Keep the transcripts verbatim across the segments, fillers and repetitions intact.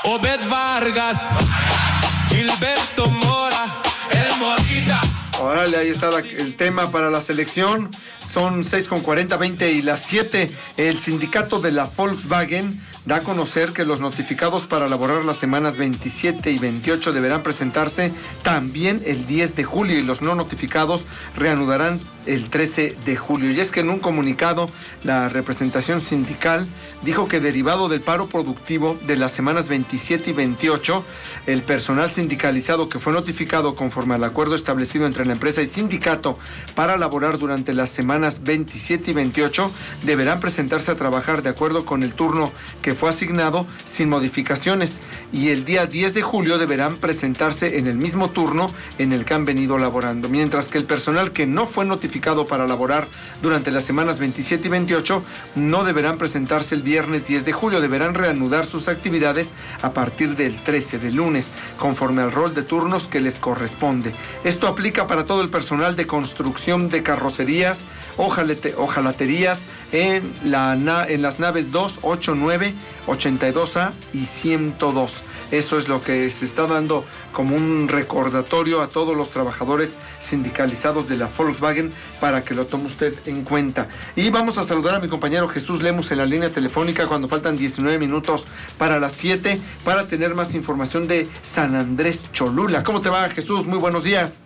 Obed Vargas, Gilberto Mora, el Morita. Órale, ahí está la, el tema para la selección. Son seis con cuarenta, veinte y las siete. El sindicato de la Volkswagen da a conocer que los notificados para laborar las semanas veintisiete y veintiocho deberán presentarse también el diez de julio y los no notificados reanudarán el trece de julio. Y es que en un comunicado la representación sindical dijo que derivado del paro productivo de las semanas veintisiete y veintiocho, el personal sindicalizado que fue notificado conforme al acuerdo establecido entre la empresa y sindicato para laborar durante las semanas veintisiete y veintiocho deberán presentarse a trabajar de acuerdo con el turno que fue asignado sin modificaciones, y el día diez de julio deberán presentarse en el mismo turno en el que han venido laborando, mientras que el personal que no fue notificado para laborar durante las semanas veintisiete y veintiocho no deberán presentarse el viernes diez de julio, deberán reanudar sus actividades a partir del trece de lunes, conforme al rol de turnos que les corresponde. Esto aplica para todo el personal de construcción de carrocerías, ojalete, ojalaterías en, la, en las naves dos, ocho, nueve, ochenta y dos A y ciento dos. Eso es lo que se está dando como un recordatorio a todos los trabajadores sindicalizados de la Volkswagen para que lo tome usted en cuenta. Y vamos a saludar a mi compañero Jesús Lemus en la línea telefónica cuando faltan diecinueve minutos para las siete para tener más información de San Andrés Cholula. ¿Cómo te va, Jesús? Muy buenos días.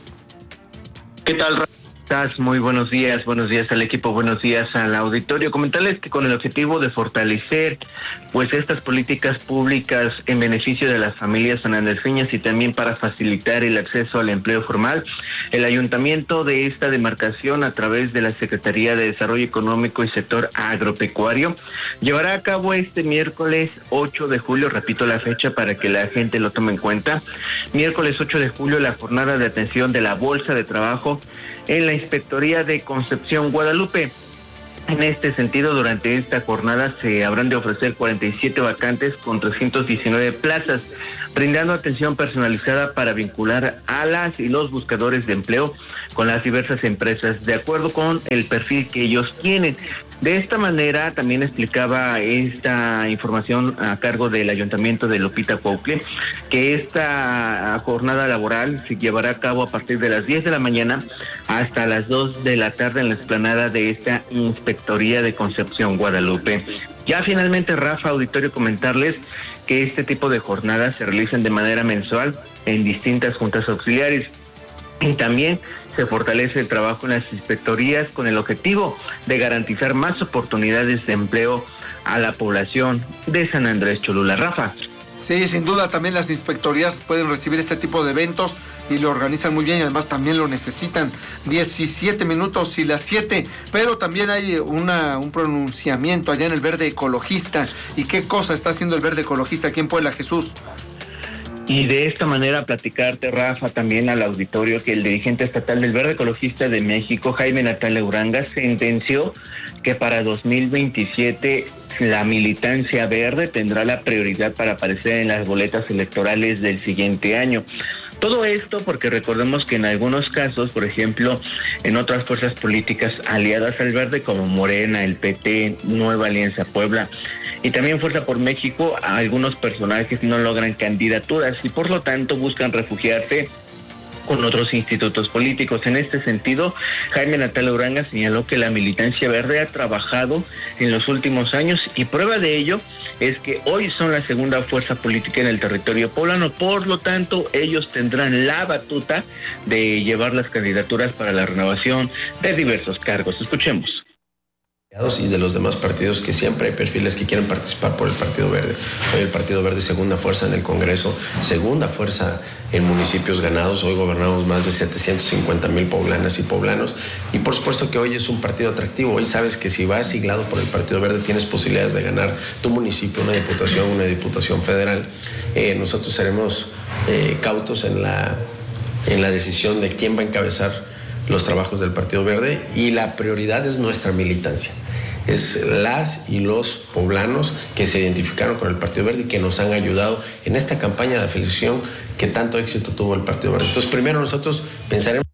¿Qué tal, estás? Muy buenos días, buenos días al equipo, buenos días al auditorio. Comentarles que con el objetivo de fortalecer pues estas políticas públicas en beneficio de las familias sanandreseñas y también para facilitar el acceso al empleo formal, el ayuntamiento de esta demarcación a través de la Secretaría de Desarrollo Económico y Sector Agropecuario llevará a cabo este miércoles ocho de julio, repito la fecha para que la gente lo tome en cuenta, miércoles ocho de julio la jornada de atención de la Bolsa de Trabajo en la Inspectoría de Concepción Guadalupe. En este sentido, durante esta jornada se habrán de ofrecer cuarenta y siete vacantes con trescientas diecinueve plazas, brindando atención personalizada para vincular a las y los buscadores de empleo con las diversas empresas, de acuerdo con el perfil que ellos tienen. De esta manera, también explicaba esta información a cargo del Ayuntamiento de Lupita Cuauhtli, que esta jornada laboral se llevará a cabo a partir de las diez de la mañana hasta las dos de la tarde en la explanada de esta Inspectoría de Concepción Guadalupe. Ya finalmente, Rafa, auditorio, comentarles que este tipo de jornadas se realizan de manera mensual en distintas juntas auxiliares y también se fortalece el trabajo en las inspectorías con el objetivo de garantizar más oportunidades de empleo a la población de San Andrés Cholula. Rafa. Sí, sin duda también las inspectorías pueden recibir este tipo de eventos y lo organizan muy bien y además también lo necesitan. diecisiete minutos y las siete, pero también hay una, un pronunciamiento allá en el Verde Ecologista. ¿Y qué cosa está haciendo el Verde Ecologista aquí en Puebla, Jesús? Y de esta manera platicarte, Rafa, también al auditorio, que el dirigente estatal del Verde Ecologista de México, Jaime Natal Uranga, sentenció que para dos mil veintisiete la militancia verde tendrá la prioridad para aparecer en las boletas electorales del siguiente año. Todo esto porque recordemos que en algunos casos, por ejemplo, en otras fuerzas políticas aliadas al Verde, como Morena, el P T, Nueva Alianza Puebla, y también Fuerza por México, algunos personajes no logran candidaturas y por lo tanto buscan refugiarse con otros institutos políticos. En este sentido, Jaime Natal Uranga señaló que la militancia verde ha trabajado en los últimos años y prueba de ello es que hoy son la segunda fuerza política en el territorio poblano, por lo tanto ellos tendrán la batuta de llevar las candidaturas para la renovación de diversos cargos. Escuchemos. Y de los demás partidos, que siempre hay perfiles que quieren participar por el Partido Verde. Hoy el Partido Verde es segunda fuerza en el Congreso, segunda fuerza en municipios ganados. Hoy gobernamos más de setecientos cincuenta mil poblanas y poblanos y por supuesto que hoy es un partido atractivo. Hoy sabes que si vas siglado por el Partido Verde tienes posibilidades de ganar tu municipio, una diputación, una diputación federal. Eh, nosotros seremos eh, cautos en la, en la decisión de quién va a encabezar los trabajos del Partido Verde y la prioridad es nuestra militancia. Es las y los poblanos que se identificaron con el Partido Verde y que nos han ayudado en esta campaña de afiliación que tanto éxito tuvo el Partido Verde. Entonces, primero nosotros pensaremos.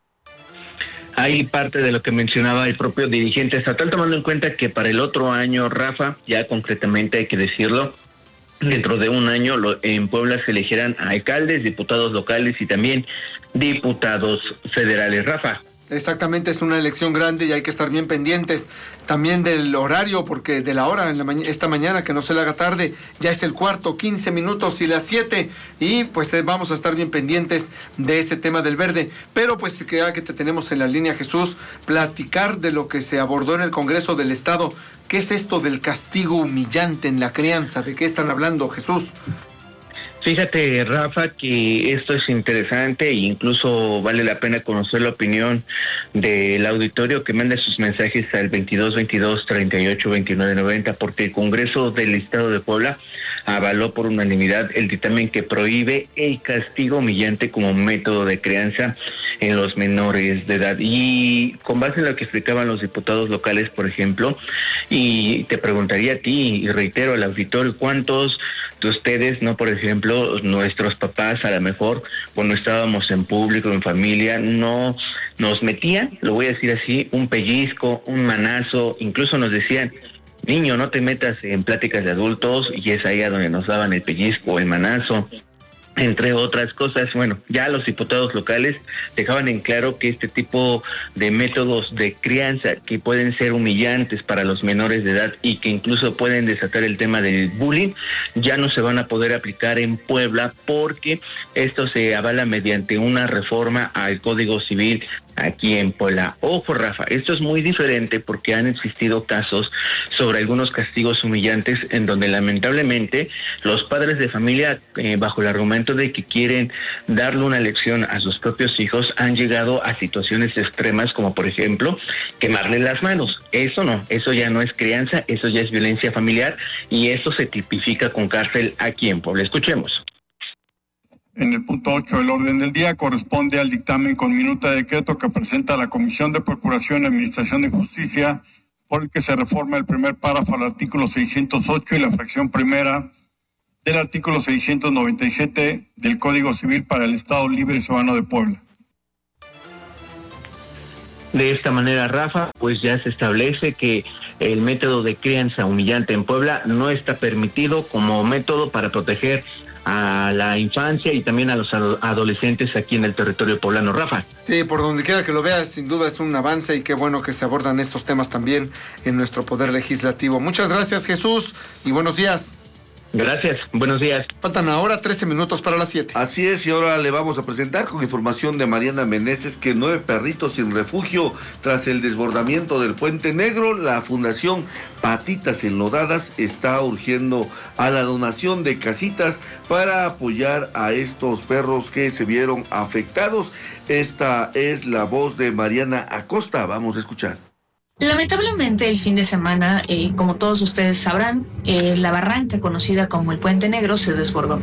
Hay parte de lo que mencionaba el propio dirigente estatal, tomando en cuenta que para el otro año, Rafa, ya concretamente hay que decirlo, dentro de un año lo, en Puebla se elegirán alcaldes, diputados locales y también diputados federales. Rafa. Exactamente, es una elección grande y hay que estar bien pendientes también del horario, porque de la hora, en la ma- esta mañana, que no se le haga tarde, ya es el cuarto, quince minutos y las siete, y pues eh, vamos a estar bien pendientes de ese tema del verde. Pero pues que ya que te tenemos en la línea, Jesús, platicar de lo que se abordó en el Congreso del Estado. ¿Qué es esto del castigo humillante en la crianza? ¿De qué están hablando, Jesús? Fíjate, Rafa, que esto es interesante e incluso vale la pena conocer la opinión del auditorio que manda sus mensajes al veintidós veintidós treinta y ocho veintinueve noventa, porque el Congreso del Estado de Puebla avaló por unanimidad el dictamen que prohíbe el castigo humillante como método de crianza en los menores de edad. Y con base en lo que explicaban los diputados locales, por ejemplo, y te preguntaría a ti, y reitero al auditorio, ¿cuántos de ustedes, no, por ejemplo, nuestros papás, a lo mejor cuando estábamos en público, en familia, no nos metían, lo voy a decir así, un pellizco, un manazo, incluso nos decían, niño, no te metas en pláticas de adultos, y es ahí a donde nos daban el pellizco, el manazo, entre otras cosas? Bueno, ya los diputados locales dejaban en claro que este tipo de métodos de crianza que pueden ser humillantes para los menores de edad y que incluso pueden desatar el tema del bullying, ya no se van a poder aplicar en Puebla, porque esto se avala mediante una reforma al Código Civil aquí en Puebla. Ojo, Rafa, esto es muy diferente porque han existido casos sobre algunos castigos humillantes en donde lamentablemente los padres de familia, eh, bajo el argumento de que quieren darle una lección a sus propios hijos, han llegado a situaciones extremas, como por ejemplo quemarle las manos. Eso no, eso ya no es crianza, eso ya es violencia familiar, y eso se tipifica con cárcel aquí en Puebla. Escuchemos. En el punto ocho del orden del día corresponde al dictamen con minuta de decreto que presenta la Comisión de Procuración y Administración de Justicia, por el que se reforma el primer párrafo al artículo seiscientos ocho y la fracción primera del artículo seiscientos noventa y siete del Código Civil para el Estado Libre y Soberano de Puebla. De esta manera, Rafa, pues ya se establece que el método de crianza humillante en Puebla no está permitido como método para proteger a la infancia y también a los adolescentes aquí en el territorio poblano. Rafa. Sí, por donde quiera que lo veas, sin duda es un avance, y qué bueno que se abordan estos temas también en nuestro poder legislativo. Muchas gracias, Jesús, y buenos días. Gracias, buenos días. Faltan ahora trece minutos para las siete. Así es, y ahora le vamos a presentar con información de Mariana Meneses que nueve perritos sin refugio tras el desbordamiento del Puente Negro. La Fundación Patitas Enlodadas está urgiendo a la donación de casitas para apoyar a estos perros que se vieron afectados. Esta es la voz de Mariana Acosta, vamos a escuchar. Lamentablemente el fin de semana, eh, como todos ustedes sabrán, eh, la barranca conocida como el Puente Negro se desbordó.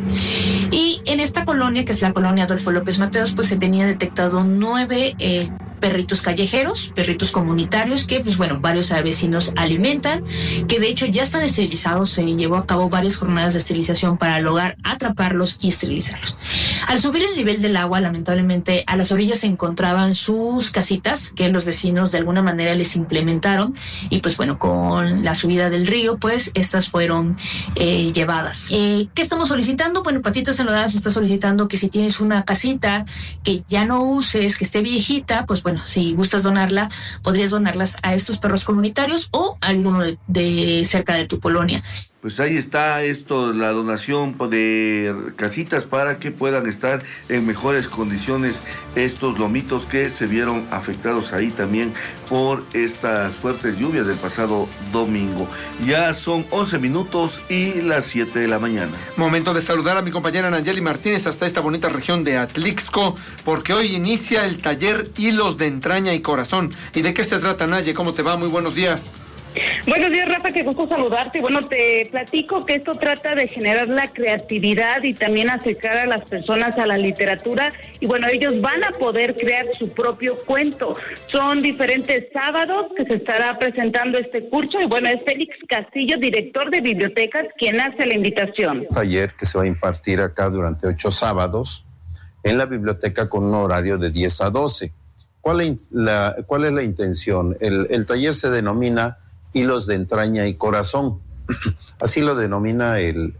Y en esta colonia, que es la colonia Adolfo López Mateos, pues se tenía detectado nueve eh, perritos callejeros, perritos comunitarios, que pues bueno, varios vecinos alimentan, que de hecho ya están esterilizados. Se llevó a cabo varias jornadas de esterilización para lograr atraparlos y esterilizarlos. Al subir el nivel del agua, lamentablemente a las orillas se encontraban sus casitas, que los vecinos de alguna manera les implementaron, y pues bueno, con la subida del río, pues estas fueron eh, llevadas. Eh, ¿Qué estamos solicitando? Bueno, Patitas Enlodadas está solicitando que si tienes una casita que ya no uses, que esté viejita, pues bueno, si gustas donarla, podrías donarlas a estos perros comunitarios o a alguno de, de cerca de tu colonia. Pues ahí está esto, la donación de casitas para que puedan estar en mejores condiciones estos lomitos que se vieron afectados ahí también por estas fuertes lluvias del pasado domingo. Ya son once minutos y las siete de la mañana. Momento de saludar a mi compañera Nayeli Martínez hasta esta bonita región de Atlixco, porque hoy inicia el taller Hilos de Entraña y Corazón. ¿Y de qué se trata, Naye? ¿Cómo te va? Muy buenos días. Buenos días, Rafa, qué gusto saludarte. Bueno, te platico que esto trata de generar la creatividad y también acercar a las personas a la literatura, y bueno, ellos van a poder crear su propio cuento. Son diferentes sábados que se estará presentando este curso, y bueno, es Félix Castillo, director de bibliotecas, quien hace la invitación. Taller que se va a impartir acá durante ocho sábados en la biblioteca con un horario de diez a doce. ¿Cuál es la, cuál es la intención? El, el taller se denomina Hilos de Entraña y Corazón. Así lo denomina el,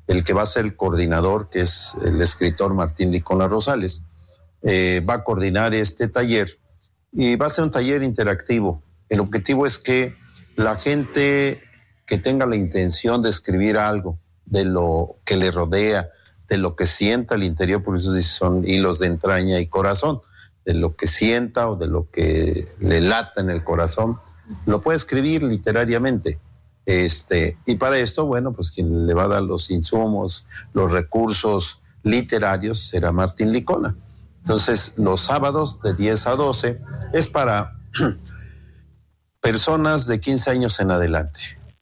el que va a ser el coordinador, que es el escritor Martín Licona Rosales, eh, va a coordinar este taller y va a ser un taller interactivo. El objetivo es que la gente que tenga la intención de escribir algo de lo que le rodea, de lo que sienta al interior, porque eso son hilos de entraña y corazón, de lo que sienta o de lo que le lata en el corazón, lo puede escribir literariamente. Este, y para esto, bueno, pues quien le va a dar los insumos, los recursos literarios será Martín Licona. Entonces, los sábados de diez a doce es para personas de quince años en adelante.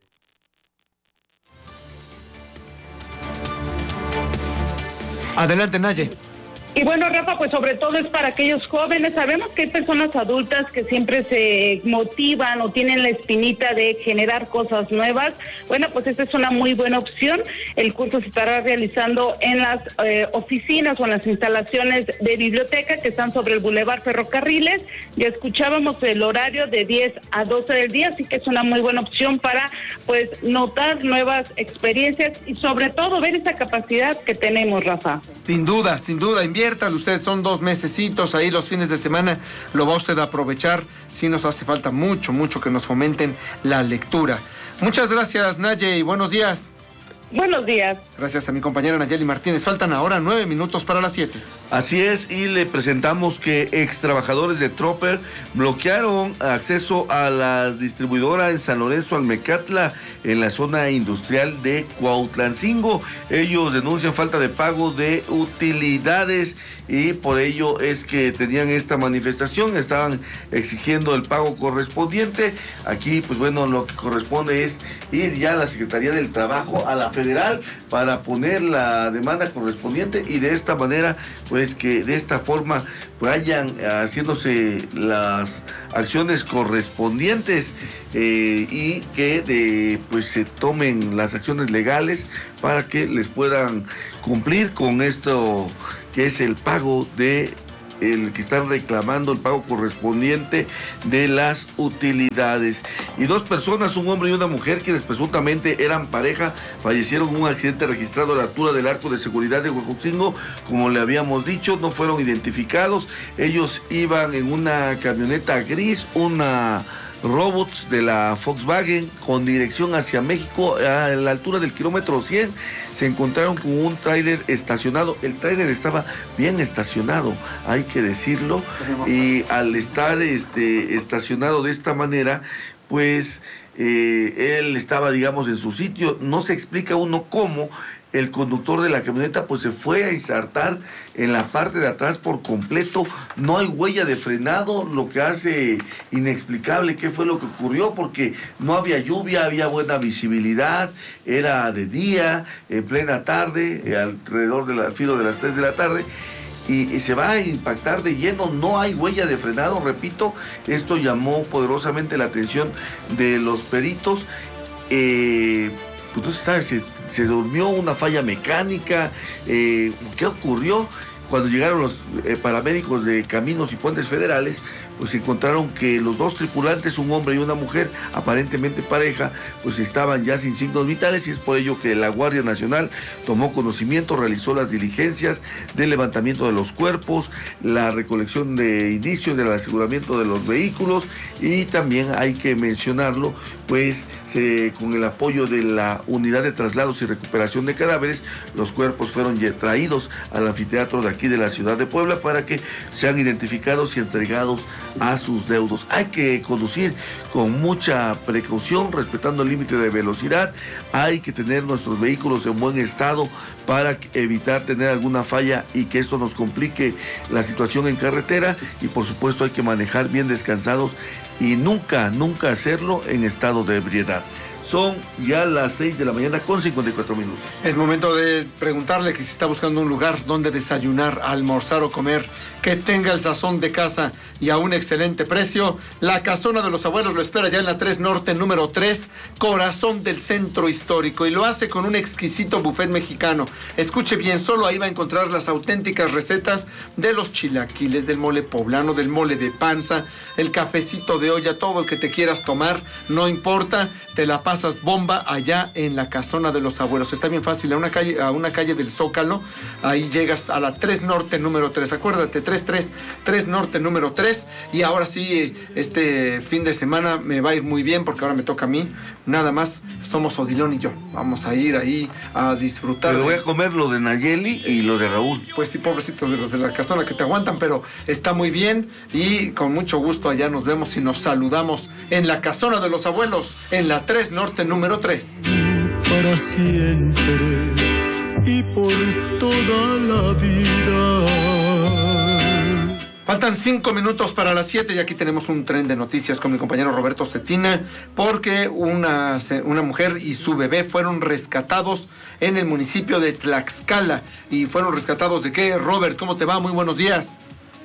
Adelante, Naye. Y bueno, Rafa, pues sobre todo es para aquellos jóvenes. Sabemos que hay personas adultas que siempre se motivan o tienen la espinita de generar cosas nuevas. Bueno, pues esta es una muy buena opción. El curso se estará realizando en las eh, oficinas o en las instalaciones de biblioteca que están sobre el Boulevard Ferrocarriles. Ya escuchábamos el horario de diez a doce del día, así que es una muy buena opción para pues notar nuevas experiencias y sobre todo ver esa capacidad que tenemos, Rafa. Sin duda, sin duda, inviértalo usted, son dos mesecitos ahí los fines de semana, lo va usted a aprovechar. Sí nos hace falta mucho, mucho que nos fomenten la lectura. Muchas gracias, Naye, y buenos días. Buenos días. Gracias a mi compañera Nayeli Martínez. Faltan ahora nueve minutos para las siete. Así es, y le presentamos que ex trabajadores de Tropper bloquearon acceso a la distribuidora en San Lorenzo Almecatla, en la zona industrial de Cuautlancingo. Ellos denuncian falta de pago de utilidades y por ello es que tenían esta manifestación, estaban exigiendo el pago correspondiente. Aquí, pues bueno, lo que corresponde es ir ya a la Secretaría del Trabajo, a la Federal, para poner la demanda correspondiente y de esta manera, pues que de esta forma vayan haciéndose las acciones correspondientes eh, y que de, pues se tomen las acciones legales para que les puedan cumplir con esto que es el pago de el que están reclamando el pago correspondiente de las utilidades. Y dos personas, un hombre y una mujer, quienes presuntamente eran pareja, fallecieron en un accidente registrado a la altura del Arco de Seguridad de Huejotzingo. Como le habíamos dicho, no fueron identificados. Ellos iban en una camioneta gris, una Robots de la Volkswagen con dirección hacia México. A la altura del kilómetro cien se encontraron con un tráiler estacionado. El tráiler estaba bien estacionado, hay que decirlo, y al estar este estacionado de esta manera, pues eh, él estaba, digamos, en su sitio. No se explica uno cómo el conductor de la camioneta pues se fue a insertar en la parte de atrás por completo. No hay huella de frenado, lo que hace inexplicable qué fue lo que ocurrió, porque no había lluvia, había buena visibilidad, era de día, en plena tarde, eh, alrededor del al filo de las tres de la tarde, y, y se va a impactar de lleno. No hay huella de frenado, repito, esto llamó poderosamente la atención de los peritos. Eh, pues no se sabe si se durmió, una falla mecánica, eh, ¿qué ocurrió? Cuando llegaron los eh, paramédicos de Caminos y Puentes Federales, pues encontraron que los dos tripulantes, un hombre y una mujer, aparentemente pareja, pues estaban ya sin signos vitales, y es por ello que la Guardia Nacional tomó conocimiento, realizó las diligencias del levantamiento de los cuerpos, la recolección de indicios del aseguramiento de los vehículos, y también hay que mencionarlo, pues se, con el apoyo de la Unidad de Traslados y Recuperación de Cadáveres, los cuerpos fueron traídos al anfiteatro de aquí de la ciudad de Puebla para que sean identificados y entregados a sus deudos. Hay que conducir con mucha precaución, respetando el límite de velocidad. Hay que tener nuestros vehículos en buen estado para evitar tener alguna falla y que esto nos complique la situación en carretera. Y por supuesto hay que manejar bien descansados y nunca, nunca hacerlo en estado de ebriedad. Son ya las seis de la mañana con cincuenta y cuatro minutos. Es momento de preguntarle que si está buscando un lugar donde desayunar, almorzar o comer, que tenga el sazón de casa y a un excelente precio. La Casona de los Abuelos lo espera ya en la tres Norte, número tres, corazón del centro histórico, y lo hace con un exquisito buffet mexicano. Escuche bien, solo ahí va a encontrar las auténticas recetas de los chilaquiles, del mole poblano, del mole de panza, el cafecito de olla, todo el que te quieras tomar, no importa, te la pasas pasas bomba allá en la Casona de los Abuelos. Está bien fácil, a una calle, a una calle del Zócalo, ahí llegas a la tres Norte número tres, acuérdate, tres tres, tres Norte número tres, y ahora sí, este fin de semana me va a ir muy bien porque ahora me toca a mí, nada más, somos Odilón y yo, vamos a ir ahí a disfrutar. Pero de... voy a comer lo de Nayeli y lo de Raúl. Pues sí, pobrecitos de los de la Casona que te aguantan, pero está muy bien y con mucho gusto allá nos vemos y nos saludamos en la Casona de los Abuelos, en la tres Norte número tres. Para siempre y por toda la vida. Faltan cinco minutos para las siete y aquí tenemos un tren de noticias con mi compañero Roberto Cetina, porque una, una mujer y su bebé fueron rescatados en el municipio de Tlaxcala. ¿Y fueron rescatados de qué? Robert, ¿cómo te va? Muy buenos días.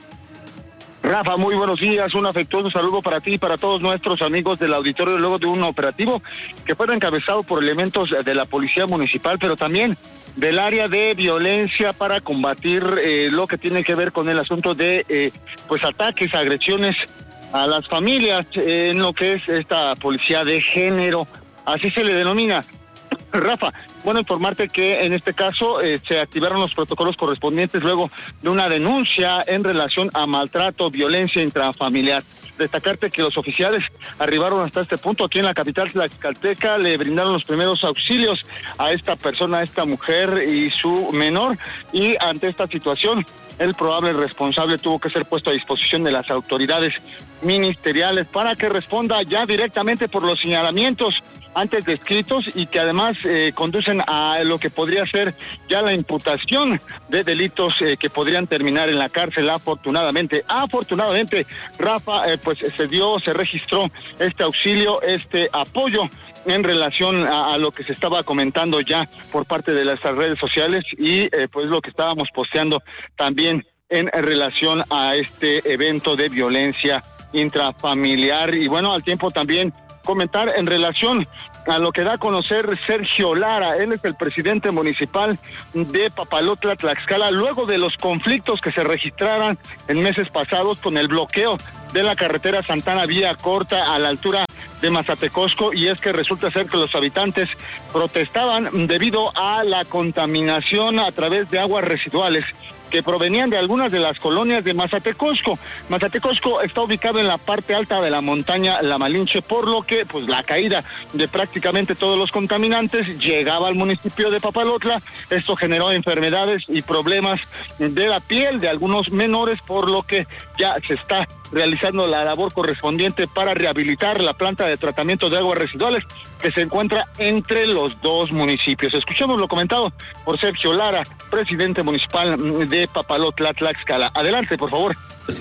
Rafa, muy buenos días, un afectuoso saludo para ti y para todos nuestros amigos del auditorio luego de un operativo que fue encabezado por elementos de la Policía Municipal, pero también del área de violencia para combatir eh, lo que tiene que ver con el asunto de eh, pues ataques, agresiones a las familias eh, en lo que es esta policía de género, así se le denomina. Rafa, bueno, informarte que en este caso eh, se activaron los protocolos correspondientes luego de una denuncia en relación a maltrato, violencia intrafamiliar. Destacarte que los oficiales arribaron hasta este punto aquí en la capital tlaxcalteca, le brindaron los primeros auxilios a esta persona, a esta mujer y su menor, y ante esta situación el probable responsable tuvo que ser puesto a disposición de las autoridades ministeriales para que responda ya directamente por los señalamientos antes descritos y que además eh, conducen a lo que podría ser ya la imputación de delitos eh, que podrían terminar en la cárcel. Afortunadamente, afortunadamente, Rafa, eh, pues se dio, se registró este auxilio, este apoyo en relación a, a lo que se estaba comentando ya por parte de las redes sociales y eh, pues lo que estábamos posteando también en relación a este evento de violencia intrafamiliar. Y bueno, al tiempo también comentar en relación a lo que da a conocer Sergio Lara. Él es el presidente municipal de Papalotla, Tlaxcala, luego de los conflictos que se registraran en meses pasados con el bloqueo de la carretera Santana Vía Corta a la altura de Mazatecosco, y es que resulta ser que los habitantes protestaban debido a la contaminación a través de aguas residuales que provenían de algunas de las colonias de Mazatecosco. Mazatecosco está ubicado en la parte alta de la montaña La Malinche, por lo que pues la caída de prácticamente todos los contaminantes llegaba al municipio de Papalotla. Esto generó enfermedades y problemas de la piel de algunos menores, por lo que ya se está realizando la labor correspondiente para rehabilitar la planta de tratamiento de aguas residuales que se encuentra entre los dos municipios. Escuchemos lo comentado por Sergio Lara, presidente municipal de Papalotla, Tlaxcala. Adelante, por favor.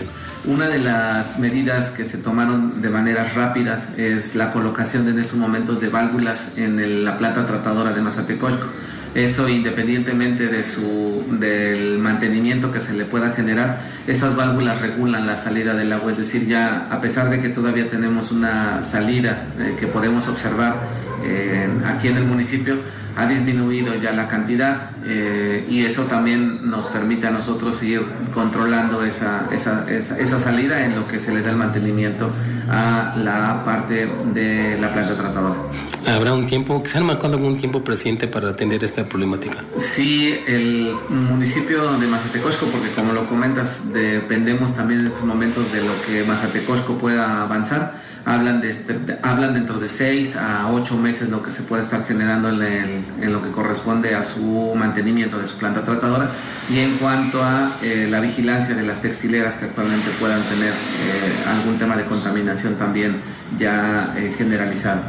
Una de las medidas que se tomaron de maneras rápidas es la colocación en estos momentos de válvulas en el, la planta tratadora de Mazatecosco. Eso, independientemente de su del mantenimiento que se le pueda generar, esas válvulas regulan la salida del agua, es decir, ya a pesar de que todavía tenemos una salida eh, que podemos observar eh, aquí en el municipio, ha disminuido ya la cantidad eh, y eso también nos permite a nosotros ir controlando esa, esa, esa, esa salida en lo que se le da el mantenimiento a la parte de la planta tratadora. ¿Habrá un tiempo, se han marcado algún tiempo, presidente, para atender esta problemática? Sí, el municipio de Mazatecosco, porque como lo comentas, dependemos también en estos momentos de lo que Mazatecosco pueda avanzar. Hablan de, de hablan dentro de seis a ocho meses lo que se puede estar generando en, el, en lo que corresponde a su mantenimiento de su planta tratadora, y en cuanto a eh, la vigilancia de las textileras que actualmente puedan tener eh, algún tema de contaminación también ya eh, generalizado.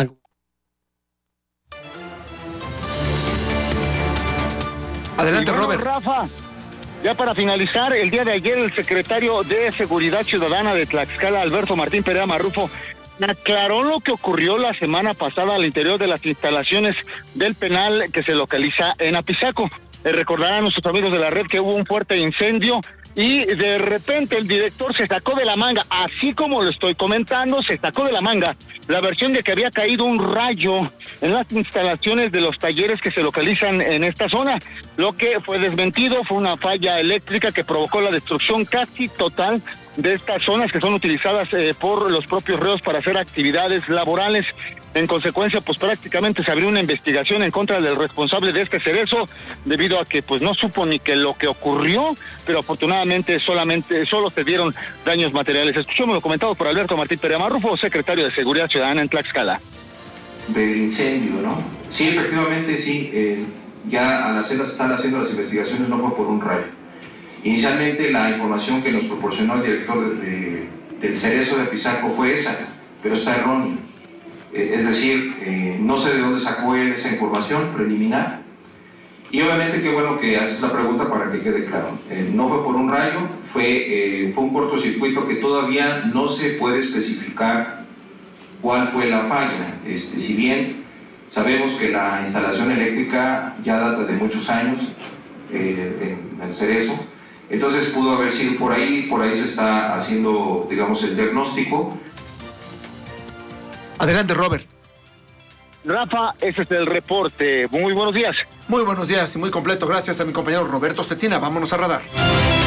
Adelante, bueno, Robert. Rafa, ya para finalizar, el día de ayer el secretario de Seguridad Ciudadana de Tlaxcala, Alberto Martín Perea Marrufo, aclaró lo que ocurrió la semana pasada al interior de las instalaciones del penal que se localiza en Apizaco. Eh, recordarán nuestros amigos de la red que hubo un fuerte incendio y de repente el director se sacó de la manga, así como lo estoy comentando, se sacó de la manga la versión de que había caído un rayo en las instalaciones de los talleres que se localizan en esta zona. Lo que fue desmentido fue una falla eléctrica que provocó la destrucción casi total de estas zonas que son utilizadas eh, por los propios reos para hacer actividades laborales. En consecuencia, pues prácticamente se abrió una investigación en contra del responsable de este cerezo, debido a que pues no supo ni que lo que ocurrió, pero afortunadamente solamente solo se dieron daños materiales. Escuchemos lo comentado por Alberto Martín Perea Marrufo, secretario de Seguridad Ciudadana en Tlaxcala. Del incendio, ¿no? Sí, efectivamente, sí. Eh, ya al hacer, se están haciendo las investigaciones, no fue por un rayo. Inicialmente la información que nos proporcionó el director de, de, del cerezo de Apizalco fue esa, pero está errónea. Eh, es decir, eh, no sé de dónde sacó él esa información preliminar. Y obviamente qué bueno que haces la pregunta para que quede claro. Eh, no fue por un rayo, fue, eh, fue un cortocircuito que todavía no se puede especificar cuál fue la falla. Este, si bien sabemos que la instalación eléctrica ya data de muchos años eh, en el cerezo, entonces pudo haber sido por ahí, por ahí se está haciendo, digamos, el diagnóstico. Adelante, Robert. Rafa, ese es el reporte. Muy buenos días. Muy buenos días y muy completo. Gracias a mi compañero Roberto Stetina. Vámonos a Radar.